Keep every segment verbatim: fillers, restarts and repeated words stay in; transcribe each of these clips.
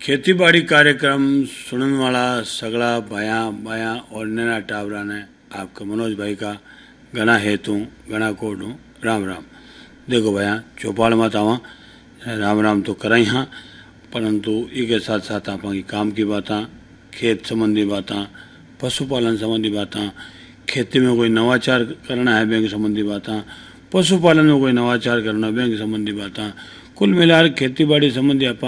खेतीबाड़ी कार्यक्रम सुनने वाला सगला भाया बाया और नैना टावरा ने आपका मनोज भाई का गणा हेतु गणा कोड राम राम। देखो भैया चौपाल मत आवा राम राम तो कराई हाँ, परंतु इसके साथ साथ आप काम की बातें, खेत संबंधी बातें, पशुपालन संबंधी बातें, खेती में कोई नवाचार करना है बैंक संबंधी बातें, पशुपालन में कोई नवाचार करना बैंक संबंधी बातें, कुल मिलाकर खेती बाड़ी संबंधी आप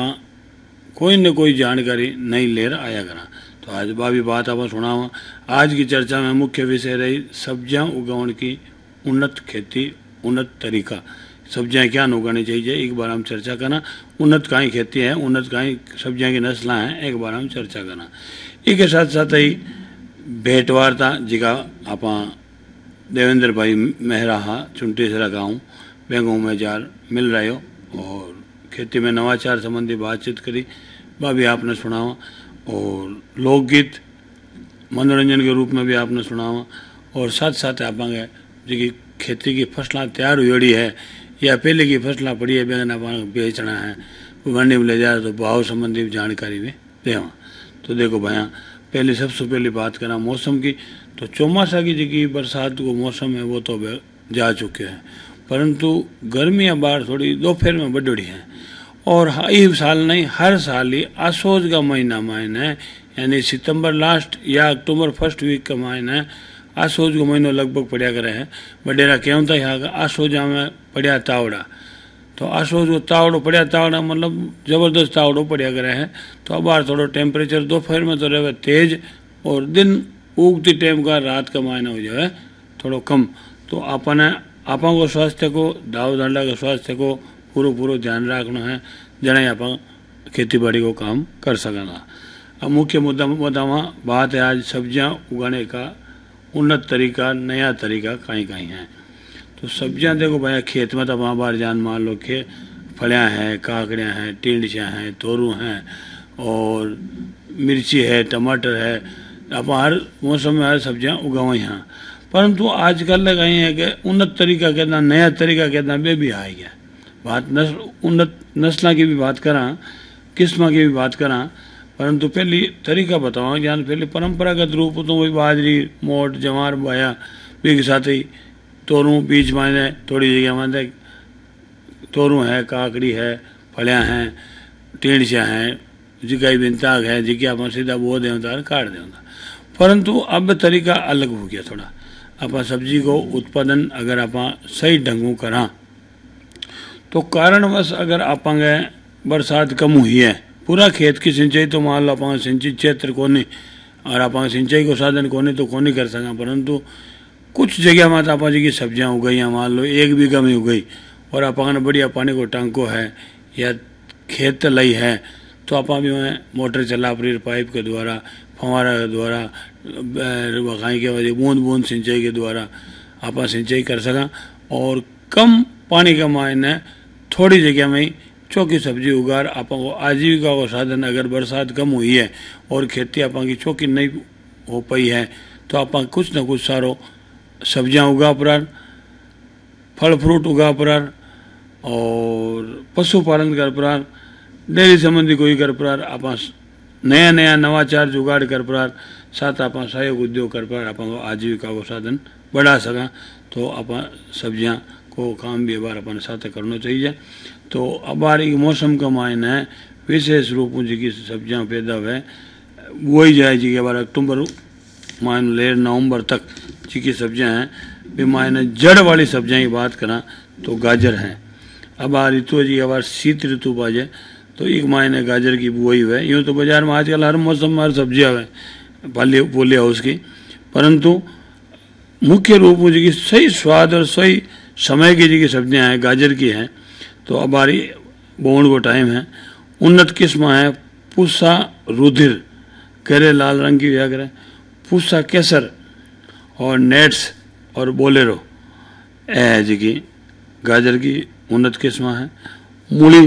कोई न कोई जानकारी नहीं ले आया करा। तो आज बाबी बात आप सुनावा। आज की चर्चा में मुख्य विषय रही सब्जियां उगाने की उन्नत खेती, उन्नत तरीका। सब्जियां क्या उगानी चाहिए एक बार हम चर्चा करना। उन्नत कहीं खेती है, उन्नत कहीं सब्जियां की नस्लें हैं, एक बार हम चर्चा करना। इसके साथ साथ ही भेंट वार्ता जिका आप देवेंद्र भाई मेहरा हा चुनटी से लगाऊँ बैंकों में जार मिल रहे हो और खेती में नवाचार संबंधी बातचीत करी वह भी आपने सुनावा और लोकगीत मनोरंजन के रूप में भी आपने सुनावा और साथ साथ आप जी खेती की फसलें तैयार हुई है या पहले की फसलें पड़ी है बैंगन आप बेचना है मंडी में ले जा तो भाव संबंधी जानकारी भी देवा। तो देखो भैया पहले सबसे पहले बात करा मौसम की। तो चौमासा की जी बरसात को मौसम है वो तो जा चुके हैं, परंतु गर्मियाँ बार थोड़ी दोपहर में बढ़ी है और इस साल नहीं हर साल ही आसोज का महीना महीना है यानी सितंबर लास्ट या अक्टूबर फर्स्ट वीक का महीना है। आसोज का महीनों लगभग पड़ा करे है बडेरा क्यों था यहाँ का आसोजा में पड़ा तावड़ा। तो आसोज को तावड़ो पड़ा तावड़ा मतलब जबरदस्त तावड़ो पड़ा करे है। तो अब बार थोड़ा टेम्परेचर दोपहर में तो रहे तेज और दिन उगती टाइम का रात का महीना हो जाए थोड़ा कम। तो अपने आपा को स्वास्थ्य को दाव धंधा के स्वास्थ्य को पूरा पूरा ध्यान रखना है जना आप खेती बाड़ी को काम कर सकना। अब मुख्य मुद्दा बतावा बात है आज सब्जियां उगाने का उन्नत तरीका, नया तरीका कहीं कहीं है। तो सब्जियां देखो भाई खेत में तो वहाँ बार जान मान लो खे फलियाँ हैं, काकड़ियाँ हैं, टिंडियाँ हैं, तोरू हैं और मिर्ची है, टमाटर है। आप हर मौसम में हर सब्जियाँ उगाई हैं, परंतु आजकल लगाई है कि उन्नत तरीका कहना, नया तरीका कहना वे भी आ गया। बात नस्ल उन्नत नस्ल की भी बात करा, किस्म की भी बात करा, परंतु पहली तरीका बताओ ज्ञान पहले परंपरागत रूप तो वही बाजरी मोट जवार बोया भी के साथ ही तोरू बीज माने थोड़ी जगह माने तोरू है, काकड़ी है, फलियाँ हैं, टेंड़ियाँ हैं, जिकाई बिनताग है जिकी आप सीधा बो दें काट दें। परंतु अब तरीका अलग हो गया थोड़ा। आप सब्जी को उत्पादन अगर आप सही ढंगों करा तो कारणवश अगर आप बरसात कम हुई है पूरा खेत की सिंचाई तो मान लो आप सिंचाई क्षेत्र को नहीं और आप सिंचाई को साधन को नहीं तो को नहीं कर सका, परंतु कुछ जगह में आप जी की सब्जियाँ उगाई मान लो एक बीघा में उगई और आप बढ़िया पानी को टांको है या खेत लई है तो आप भी मोटर चला पड़ी पाइप के द्वारा फंवारा के द्वारा बखाई के वजह बूंद बूंद सिंचाई के द्वारा आप सिंचाई कर सका और कम पानी का मायने थोड़ी जगह में चौकी सब्जी उगार आप आजीविका का साधन अगर बरसात कम हुई है और खेती आप की चौकी नहीं हो पाई है तो आप कुछ न कुछ सारो सब्जियां उगा परार, फल फ्रूट उगा परार और पशुपालन कर परार, डेयरी संबंधी कोई कर परार, आप नया नया नवाचार जुगाड़ कर परार, साथ आप सहायक उद्योग कर परार आप आजीविका को साधन बढ़ा सका। तो आप सब्जियां को काम भी बार अपन साथ करना चाहिए। तो अब बार मौसम का मायने है विशेष रूप जी की सब्जियां पैदा हुए वही जाए जी के बार अक्टूबर मान ले नवंबर तक जी की सब्जियां हैं भी मायने जड़ वाली सब्जियां की बात करा तो गाजर हैं। अब आ ऋतु जी के बार शीत ऋतु बाजे तो एक मायने गाजर की बुआई हुए। यूँ तो बाजार में आजकल हर मौसम में हर सब्जियाँ हुए पाली पोली हाउस की, परंतु मुख्य रूप जी की सही स्वाद और सही समय की जी की सब्जियाँ हैं गाजर की हैं। तो अब बारी बोण को टाइम है। उन्नत किस्म है पूसा रुधिर गहरे लाल रंग की व्याग है, पूसा केसर और नेट्स और बोलेरो है जी की गाजर की उन्नत किस्म है। मूली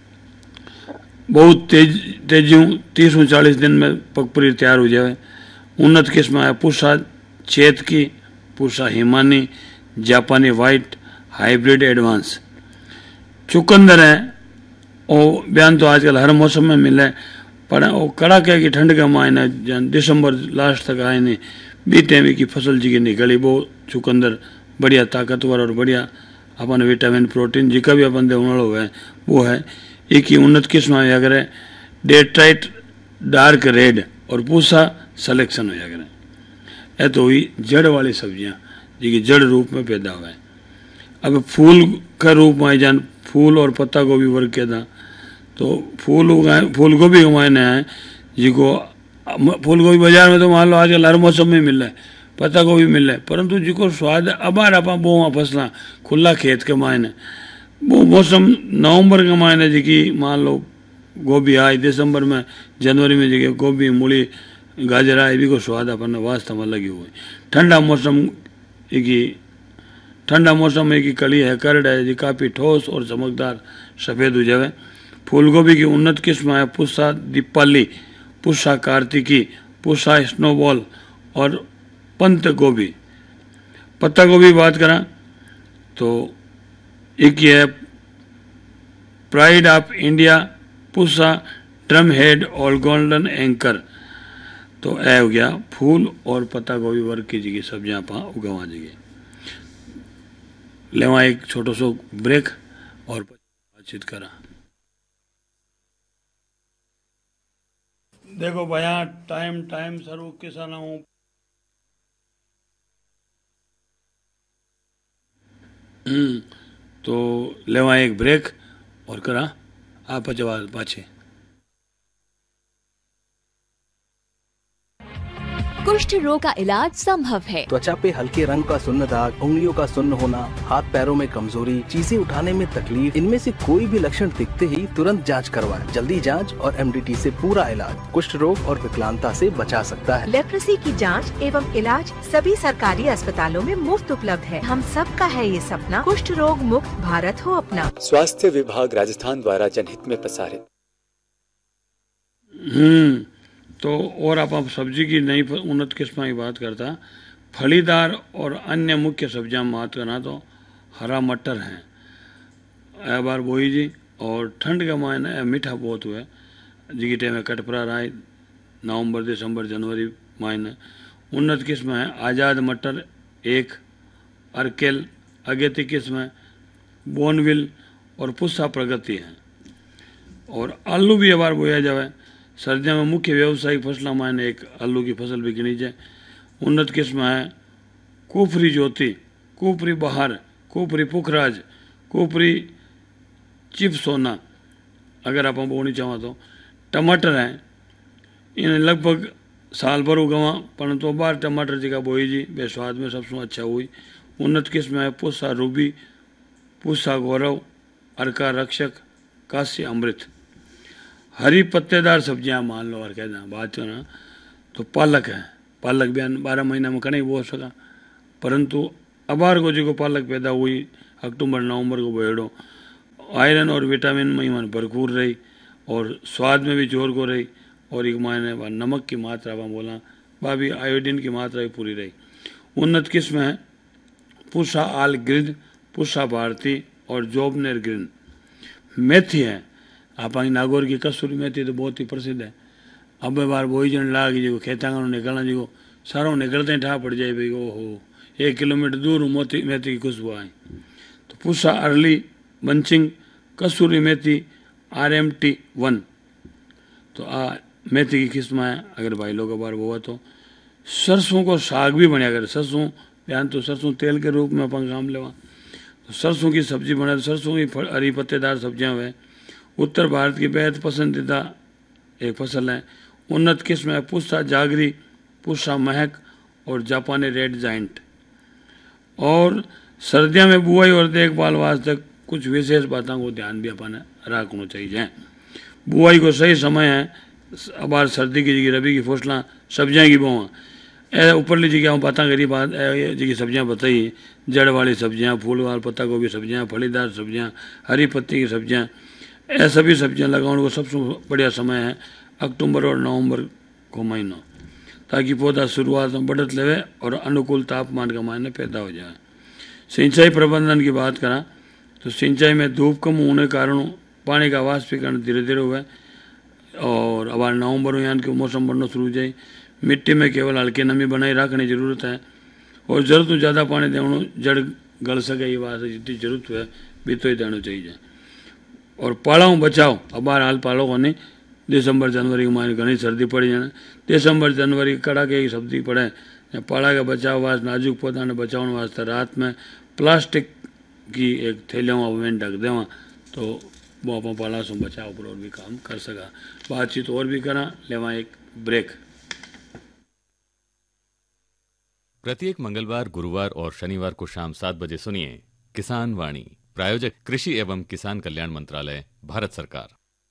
बहुत तेज तेजियों तीस उनचालीस दिन में पकपुरी तैयार हो जाए। उन्नत किस्म है पूसा चेत की, पूसा हिमानी, जापानी वाइट, हाइब्रिड एडवांस। चुकंदर है और बयान तो आजकल हर मौसम में मिले पर वो कड़ाके की ठंड के मायने जन दिसंबर लास्ट तक आए ने बी टाइम की फसल जी की निकली वो चुकंदर बढ़िया ताकतवर और बढ़िया अपन विटामिन प्रोटीन जी का भी अपन दे उन्होंने है वो है। एक ही उन्नत किस्म है अगर डेट्राइट डार्क रेड और पूसा सिलेक्शन हो जाएगा। ये तो हुई जड़ वाली सब्जियां जी की जड़ रूप में पैदा हुआ है। अब फूल का रूप में जान फूल और पत्ता गोभी वर्ग के था तो फूल उगाए फूल गोभी उगाने हैं जिको फूल गोभी बाजार में तो मान लो आजकल हर मौसम में मिल रहा है, पत्ता गोभी मिल रहा है, परंतु जिको स्वाद अबार आप बोवा फसला खुला खेत के मायने वो मौसम नवंबर के मायने जी की मान लो गोभी आई दिसंबर में जनवरी में जी गोभी मूली गाजर आई भी को स्वाद अपन वास्तव में लगी हुई। ठंडा मौसम की ठंडा मौसम में की कली है करड है जी काफ़ी ठोस और चमकदार सफ़ेद हो जावे। फूल गोभी की उन्नत किस्म है पुष्सा दीपाली, पुष्सा कार्तिकी, पुष्सा स्नोबॉल और पंत गोभी। पत्ता गोभी बात करें तो एक ही है pride of India, पुष्सा drum head और गोल्डन एंकर। तो ऐ हो गया फूल और पत्ता गोभी वर्ग की जी सब्जियां आप उगावा जी लेवा एक छोटो सो ब्रेक और बातचीत करा। देखो भैया टाइम टाइम सरू किसान हूँ तो लेवा एक ब्रेक और करा आप जवाब पाछे। कुष्ठ रोग का इलाज संभव है। त्वचा पे हल्के रंग का सुन्न दाग, उंगलियों का सुन्न होना, हाथ पैरों में कमजोरी, चीजें उठाने में तकलीफ, इनमें से कोई भी लक्षण दिखते ही तुरंत जांच करवाएं। जल्दी जांच और एम डी टी से पूरा इलाज कुष्ठ रोग और विकलांगता से बचा सकता है। लेप्रेसी की जांच एवं इलाज सभी सरकारी अस्पतालों में मुफ्त उपलब्ध है। हम सबका है ये सपना, कुष्ठ रोग मुक्त भारत हो अपना। स्वास्थ्य विभाग राजस्थान द्वारा जनहित में प्रसारित। हम्म तो और आप आप सब्जी की नई उन्नत किस्म की बात करता फलीदार और अन्य मुख्य सब्जियां बात करना तो हरा मटर है ए बार बोई जी और ठंड का मायने मीठा बहुत हुआ जी की टाइम में कटपरा राय नवंबर दिसंबर जनवरी मायने। उन्नत किस्म है आज़ाद मटर एक, अर्केल अगेती किस्म है, बोनविल और पुस्सा प्रगति है। और आलू भी बार बोया जाए सर्दियों में मुख्य व्यावसायिक फसलों में एक आलू की फसल भी गिनी जाए। उन्नत किस्म है कुफरी ज्योति, कुफरी बहार, कुफरी पुखराज, कुफरी चिप सोना अगर आप बोनी चाहो तो। टमाटर है इन लगभग साल भर उगवा परंतु बार टमाटर जी का बोई जी बे स्वाद में सबसे अच्छा हुई। उन्नत किस्म है पुस्सा रूबी, पुस्सा गौरव, अर्का रक्षक, काशी अमृत। हरी पत्तेदार सब्जियां मान लो और कहना बात हो ना तो पालक है, पालक भी बारह महीना में कहीं बो सका परंतु अबार को जो पालक पैदा हुई अक्टूबर नवंबर को बेड़ो आयरन और विटामिन में मन भरपूर रही और स्वाद में भी जोर को रही और एक मायने नमक की मात्रा वहाँ बोला वह भी आयोडीन की मात्रा भी पूरी रही। उन्नत किस्म है पुष्सा आल ग्रिड, पुष्सा भारती और जोबनेर ग्रीन। मेथी है आप नागौर की कसूरी मेथी तो बहुत ही प्रसिद्ध है। अब बार बोई जन लाग जी खेतांगन निकलना जी को सारों निकलते ही ठा पड़ जाए भाई ओहो एक किलोमीटर दूर मोती मेथी की खुशबू आई। तो पुष्सा अर्ली बंचिंग कसूरी मेथी आर एम टी वन तो आ मेथी की किस्म है अगर भाई लोग बार हुआ तो। सरसों को साग भी बने अगर सरसों बयान तो सरसों तेल के रूप में अपन काम लेवा तो सरसों की सब्जी बने तो सरसों की हरी पत्तेदार सब्जियां हुए। उत्तर भारत की बेहद पसंदीदा एक फसल है। उन्नत किस्म है पुष्सा जागरी, पुष्सा महक और जापानी रेड जाइंट। और सर्दियों में बुआई और देखभाल वास्ते कुछ विशेष बातों को ध्यान भी अपन रखना चाहिए। बुआई को सही समय है अब सर्दी की जगह रबी की फसलें सब्जियां की बोवा ए ऊपरली जगह बातें करी बात जी सब्जियां बताई जड़ वाली सब्जियां, फूल वाल पत्ता गोभी सब्जियां, फलीदार सब्जियां, हरी पत्ती की सब्जियां ऐ सभी सब्जियां लगाने को सबसे बढ़िया समय है अक्टूबर और नवंबर को महीना ताकि पौधा शुरुआत में बढ़त लेवे और अनुकूल तापमान का मायने पैदा हो जाए। सिंचाई प्रबंधन की बात करा तो सिंचाई में धूप कम होने के कारण पानी का वाष्पीकरण धीरे धीरे हुआ और अब नवंबर में यान के मौसम बनना शुरू हो जाए। मिट्टी में केवल हल्की नमी बनाई रखने की जरूरत है और जरूरत तो ज़्यादा पानी देना जड़ गल सके ये बात जितनी जरूरत है भी तो ही देना चाहिए। और पालाओ बचाओ अब बार हाल पालो को नहीं दिसंबर जनवरी के महीने घनी सर्दी पड़ी जाए दिसंबर जनवरी कड़ाके की सर्दी पड़े पाला के बचाव वास्ते नाजुक पौधा ने बचाव वास्ते रात में प्लास्टिक की एक थैलियों में ढक देवा तो वो अपन पाला से बचाव पर और भी काम कर सका। बातचीत और भी करा लेवा एक ब्रेक। प्रत्येक मंगलवार, गुरुवार और शनिवार को शाम सात बजे सुनिए किसान वाणी। प्रायोजक कृषि एवं किसान कल्याण मंत्रालय, भारत सरकार।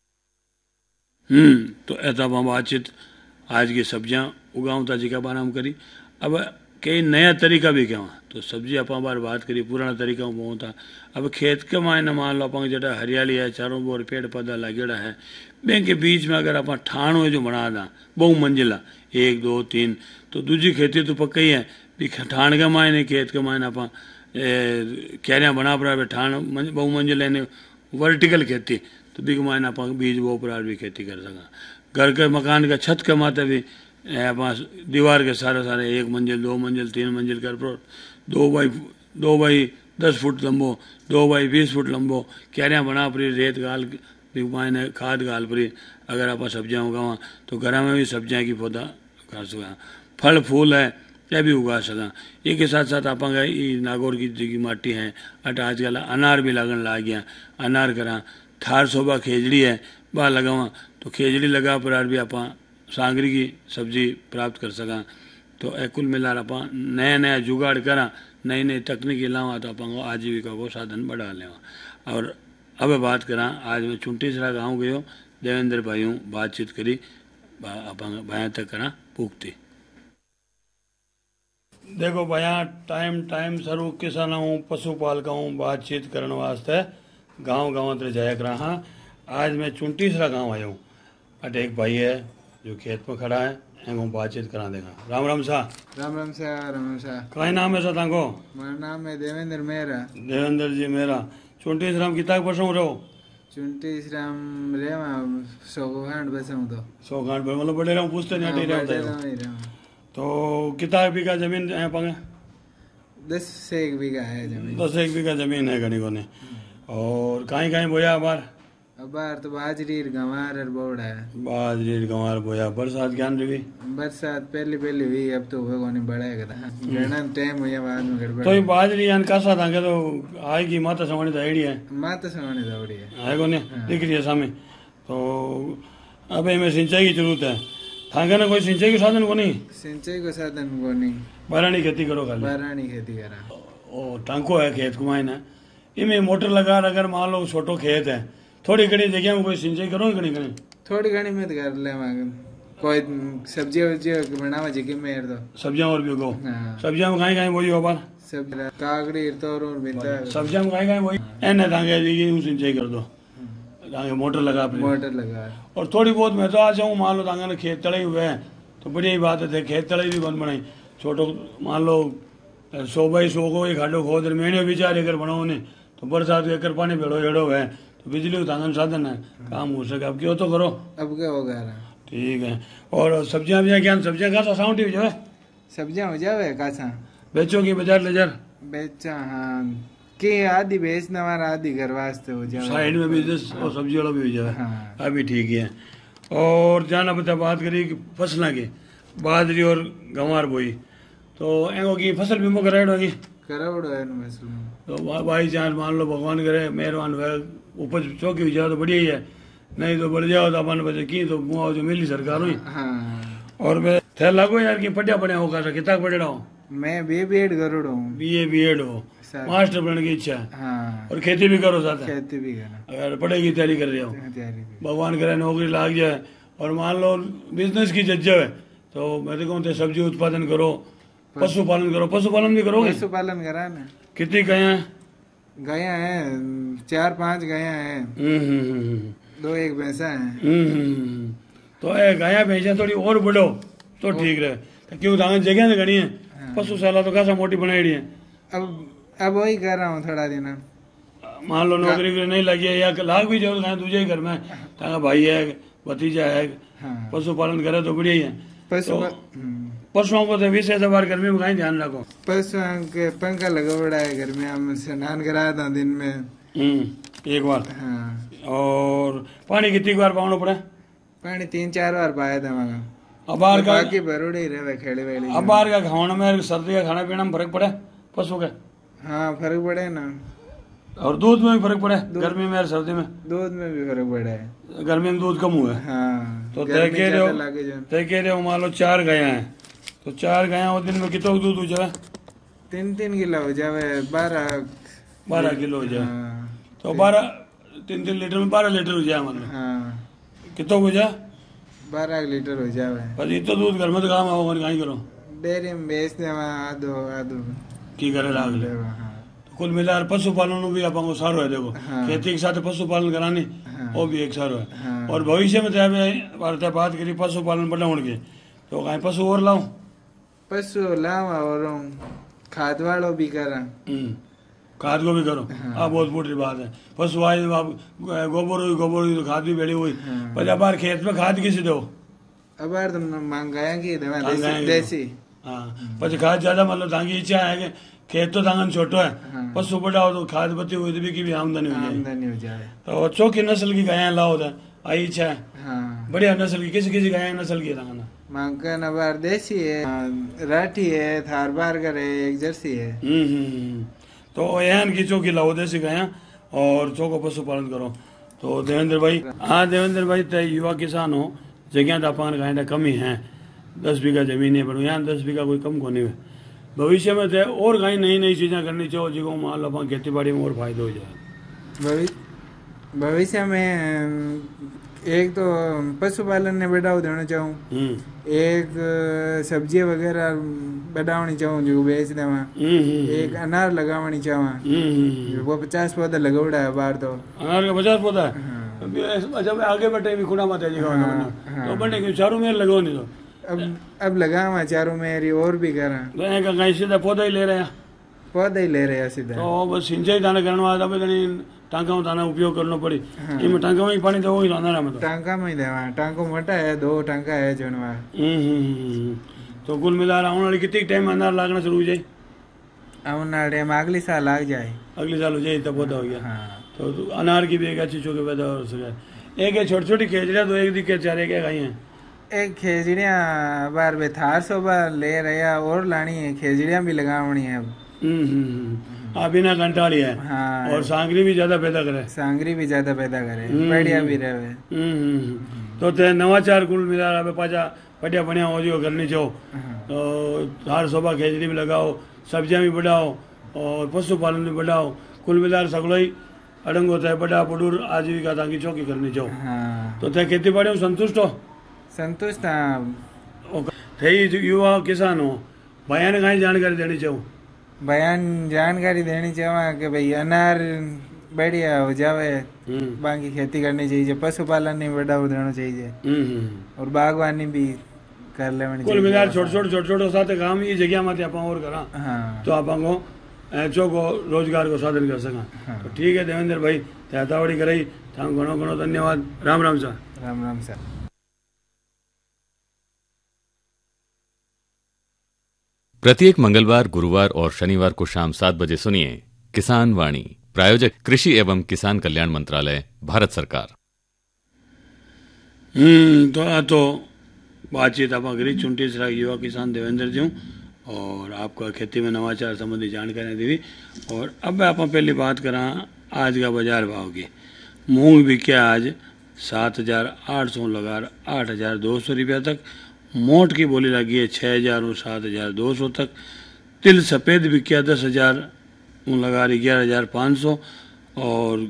हम्म तो ऐसा बातचीत आज की सब्जियां उगावता जी का बारे में करी। अब कई नया तरीका भी क्या तो सब्जी अपा बार बात करी पुराना तरीका में बहुत था। अब खेत के मायने मान लो अपन जरा हरियाली है चारों ओर पेड़ पौधा लगेड़ा है बैंक के बीच में अगर अपन ठाण हो जो बना दा बहु मंजिला एक दो तीन तो दूसरी खेती तो पक्का ही है भी ठाण के मायने खेत के मायने अपन क्यारियाँ बना पड़ा ठाण बहु मंजिला ने वर्टिकल खेती तो भी मायने अपन बीज बो पर भी खेती कर सका। घर के मकान का छत के माथे भी अपना दीवार के सारे सारे एक मंजिल दो मंजिल तीन मंजिल कर पर दो बाई दो बाई दस फुट लंबो दो बाई बीस फुट लंबो क्यारियाँ बना पड़ी रेत गाल भी मायने खाद गाल पड़ी अगर आप सब्जियाँ उगावा तो घर में भी सब्जियाँ की पौधा कर सका। फल फूल है यह भी उगा सका। ये के साथ साथ आप नागौर की जी माटी है अट आजकल अनार भी लगन ला गया अनार करा थार सोबा खेजड़ी है बा लगावा तो खेजड़ी लगा पर भी आप सांगरी की सब्जी प्राप्त कर सका। तो ए कुल मिला आप नया नया जुगाड़ करा नई नई तकनीकी लावा तो अपन आजीविका को साधन बढ़ा लेवा। और अब बात करा आज मैं चुंटीसरा गाँव गयो देवेंद्र भाइयों बातचीत करी अपन भाया तक करा पूछती। देखो भैया टाइम टाइम सरू किसानों पशुपालकों बातचीत करने वास्ते गांव गांव तक जाया करा। हाँ आज मैं चुंटीसरा गांव आया हूँ अटे एक भाई है जो खेत में खड़ा है एगो बातचीत करा देगा। राम राम सा राम राम सा राम राम सा कहीं नाम है सा तांको? मेरा नाम है देवेंद्र मेहरा। देवेंद्र जी मेरा चुंटीसरा में कितना परसों रहो? चुंटीसरा में रेवा सौ खांड बसे हूँ तो सौ खांड मतलब बड़े रहूँ पूछते नहीं हटे रहता तो कितना बीघा जमीन है पांगे? दस से एक बीघा है जमीन। दस एक बीघा जमीन है गनी को ने। और कहीं कहीं बोया बार बार तो बाजरी गंवार और बोड़ा है बाजरी गंवार बोया बरसात ज्ञान रही बरसात पहली पहली हुई अब तो वो नहीं बढ़ेगा घना टाइम हुआ बाद में गड़बड़ तो बाजरी यान कासा था के तो आएगी माता सवानी तो आईडी है माता सवानी दौड़ी है है को ने दिख रही है सामने। तो अब इनमें सिंचाई की जरूरत है थांगे ना कोई सिंचाई के साधन को नहीं सिंचाई को साधन को नहीं बारानी खेती करो खाली बारानी खेती करा ओ टांको है खेत को मायने इनमें मोटर लगा अगर मान लो छोटो खेत है थोड़ी घनी जगह में कोई सिंचाई करो घनी घनी थोड़ी घनी में कर ले कोई सब्जी वब्जी बनावा जगह में तो सब्जियां और भी उगो सब्जियां में कहीं कहीं वही हो बार सब काकड़ी तोर और बिंदा सब्जियां में कहीं कहीं वही एने तांगे जी सिंचाई कर दो तांगे मोटर लगा मोटर लगा और थोड़ी बहुत मैं तो आ जाऊँ मान लो तांगे खेत तड़े हुए हैं तो बढ़िया ही बात है खेत तड़े भी बंद बनाई छोटो मान लो सौ बाई सौ को एक खाडो खोद महीने विचार अगर बनाओ ने तो बरसात के एकर पानी भेड़ो हेड़ो है तो बिजली तांगन साधन है काम हो सके। अब क्यों तो करो अब क्या होगा ठीक है। और सब्जियां भी क्या सब्जियां खासा साउंड हो जाए सब्जियां हो जावे कासा बेचो की बाजार ले जार बेचा हाँ के आधी बेचना वाला आधी घर वास्ते हो जाए साइड में बिजनेस और सब्जी वाला भी हो जाए हाँ। अभी ठीक है। और जाना पता बात करी फसल की बाजरी और गंवार बोई तो एगो की फसल बीमा कराइड होगी करावड़ो है ना फसल तो भाई चांस मान लो भगवान करे मेहरबान हुआ उपज चौकी हो जाए तो बढ़िया ही है नहीं तो बढ़ जाओ तो अपन बचे की तो मुआव जो मिली सरकार हुई हाँ। और मैं थे लागो यार की पढ़िया पढ़िया होगा कितना पढ़े रहा हूँ मैं बी बी एड करोड़ हूँ बी ए बी एड हो मास्टर बनने की इच्छा है हाँ। और खेती भी करो साथ खेती भी करना अगर पढ़ाई की तैयारी कर रहे हो भगवान करे नौकरी लाग जाए और मान लो बिजनेस की जज्जा है तो मैं तो कहूँ सब्जी उत्पादन करो पशुपालन करो पशुपालन भी करोगे पशुपालन करा ना कितनी गाया गाया है चार पांच गाया है दो एक भैंसा है तो ए गाया भैंसा थोड़ी और बढ़ो तो ठीक रहे क्यों जगह तो घनी है पशुशाला तो कैसा मोटी बनाई है। अब अब वही कर रहा हूँ थोड़ा दिन मान लो नौकरी नहीं लगी है या लाग भी जाओ दूसरे घर में ताका भाई है भतीजा है, हाँ। पशुपालन करे तो बढ़िया ही है। पशु तो हम्म। पशुओं को तो विशेष बार गर्मी में कहीं ध्यान रखो। पशुओं के पंखा लगा बड़ा है घर में, हम स्नान कराया था दिन में हम्म एक बार। हाँ। और पानी कितनी बार पावना पड़ा? पानी तीन चार बार पाया था वहाँ। अब बाहर का बाकी भरोड़े ही रहे खेले वेले। अब बाहर का खाना में सर्दी का खाना पीना में फर्क पड़ा पशु का? हाँ फर्क पड़े ना। और दूध में भी फर्क पड़ा गर्मी में और सर्दी में? दूध में भी फर्क पड़ा है। गर्मी में दूध कम हुआ है। हाँ। तो तय कह रहे हो तय कह रहे हो मान लो चार गाया है तो चार गाया दिन में कितना दूध हो जाए? तीन तीन किलो हो जावे, बारह बारह किलो हो जाए। हाँ। तो बारह तीन तीन लीटर में बारह लीटर हो जाए मतलब। हाँ कितना हो जाए? बारह लीटर हो जावे। पर इतना दूध घर में तो काम आओ कहीं करो डेयरी में बेच दे आधो आधो की करे लाग ले। हाँ। कुल मिलाकर पशुपालन भी अपन को सारो है। देखो हाँ। खेती के साथ पशुपालन करानी हाँ। वो भी एक सारो है। हाँ। और भविष्य में चाहे बात करी पशुपालन बढ़ाने की तो कहीं पशु और लाऊं? पशु लावा और खाद वालों भी करा। हम्म, खाद को भी करो। हाँ बहुत मोटी बात है। पशु आए आप गोबर हुई गोबर हुई तो खाद भी बेड़ी हुई। हाँ। पर अब खेत में खाद किसी दो? अब यार तुम मंगाया की दवा मंगाया देसी, की देसी। हाँ पर खाद ज्यादा मतलब ताकि इच्छा है कि खेत तो तांगन छोटो है। हाँ। पशु बढ़ाओ तो खाद पत्ती हुई तो भी की भी आमदनी हो जाए। आमदनी हो जाए। तो चौकी नस्ल की गायें लाओ था आई इच्छा है। हाँ। बढ़िया नस्ल की किसी किसी गाय नस्ल की तांगन मांका नबार देसी है, राठी है, थार बारगर है, एक जर्सी है। हम्म हम्म तो एहन की चौकी लाओ देसी गायें और चौको पशुपालन करो। तो देवेंद्र भाई हाँ देवेंद्र भाई तय युवा किसान हो जगह तो अपन गाय कम ही है। दस बीघा जमीन है पर यहाँ दस बीघा कोई कम को नहीं है। भविष्य में तय और कहीं नई नई चीजें करनी चाहिए जिसको मान लो अपन खेती बाड़ी में और फायदा हो जाए। भविष्य में एक तो पशुपालन ने बढ़ावा देना चाहूँ, एक सब्जी वगैरह बढ़ावनी चाहूँ जो बेच देवा, एक अनार लगावनी चाहूँ वो पचास पौधा लगवड़ा है बाहर। तो अनार का पचास पौधा है। अच्छा आगे बैठे भी खुड़ा मत है तो बने क्यों चारों में लगो नहीं तो अब अब लगावा चारों में और भी करा तो कहीं सीधा पौधा ही ले रहे हैं। पौधा ही ले रहे हैं सीधा। तो बस सिंचाई दाना करने वाला टांका में ताना उपयोग करना पड़ी। इनमें टांका में ही पानी तो वही लाना में तो टांका में ही देवा। टांको मोटा है, दो टांका है जनवा। तो कुल मिला आने वाली कितनी टाइम अनार लागना शुरू हो जाए? आने में अगली साल लाग जाए। अगले साल हो जाए तब पौधा हो गया। हाँ। तो अनार की भी एक अच्छी चौके पैदा हो सके। एक है छोटी छोटी खेजड़िया तो एक दिक्कत चार एक खाई है। एक खेजड़िया बार बे थार सौ बार ले रहा और लानी है, खेजड़िया भी लगावनी है अब। हाँ बिना कंटाली है। हाँ। और सांगरी भी ज्यादा पैदा करे। सांगरी भी ज्यादा पैदा करे, बढ़िया भी रहे। तो ते नवाचार कुल मिला रहा पाचा बढ़िया बढ़िया हो जो करनी चाहो। तो थार सोबा खेजड़ी भी लगाओ, सब्जियां भी बढ़ाओ और पशुपालन भी बढ़ाओ। कुल मिला सगलो ही अड़ंग होता है बड़ा बडूर आजीविका ताकि चौकी करनी चाहो। हाँ। तो ते खेती बाड़ी में संतुष्ट हो? संतुष्ट हाँ। थे युवा किसान हो भैया ने कहीं जानकारी देनी चाहो? बयान जानकारी देनी चाहिए कि भाई अनार बढ़िया हो जावे, बाकी खेती करनी चाहिए, पशुपालन नहीं बढ़ावा देना चाहिए और बागवानी भी कर लेनी चाहिए। कुल मिलाकर छोटे छोटे छोटे छोटे साथ काम ये जगह में आप और करा। हाँ। तो आप चौको रोजगार को साधन कर सका। हाँ। तो ठीक है देवेंद्र भाई त्यातावड़ी कराई था घणो घणो धन्यवाद। राम राम सर। राम राम सर। प्रत्येक मंगलवार, गुरुवार और शनिवार को शाम सात बजे सुनिए किसान वाणी। प्रायोजक कृषि एवं किसान कल्याण मंत्रालय, भारत सरकार। हम्म तो आ तो बातचीत आप करी चुनटी सरा युवा किसान देवेंद्र जी और आपका खेती में नवाचार संबंधी जानकारियाँ दी। और अब आप पहली बात करा आज का बाजार भाव की। मूंग बिका आज सात हजार आठ सौ लगार आठ हजार दो सौ रुपया तक। मोट की बोली लगी है छः हजार और सात हजार दो सौ तक। तिल सफ़ेद बिका दस हजार लगा ग्यारह हजार पाँच सौ और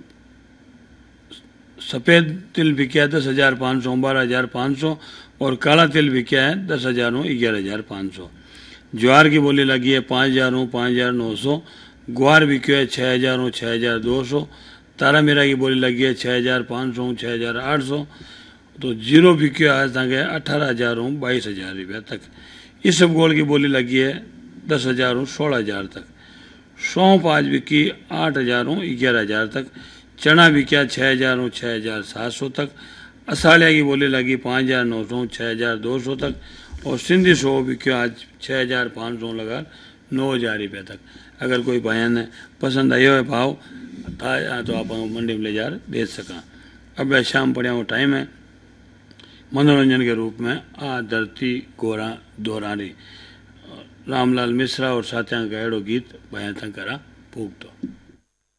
सफ़ेद तिल बिका दस हजार पाँच सौ बारह हजार पाँच सौ और काला तिल बिका है दस हजार ग्यारह हजार पाँच सौ। ज्वार की बोली लगी है पाँच हजार पाँच हजार नौ सौ। ग्वार बिक्यो है छः हजार छः हजार दो सौ। तारा मीरा की बोली लगी है छः हजार पाँच सौ छः हजार आठ सौ। तो जीरो बिक्यो है तक अठारह हजार बाईस हजार रुपया तक। इसब गोल की बोली लगी है दस हजार सोलह हजार तक। सौंफ आज बिकी आठ हजार ग्यारह हजार तक। चना बिका छः हजार छः हजार सात सौ तक। असाड़िया की बोली लगी पाँच हज़ार नौ सौ छः हज़ार दो सौ तक, और सिंधी शो बिकियो आज छः हज़ार पाँच सौ लगा नौ हज़ार रुपये तक। अगर कोई बयान पसंद आयो है भाव तो आप मंडी में ले जा बेच सका। अब शाम पड़िया वो टाइम है मनोरंजन के रूप में आ धरती गोरा दोहरानी, रामलाल मिश्रा और साथियां का अड़ो गीत बयां करा फूक दो।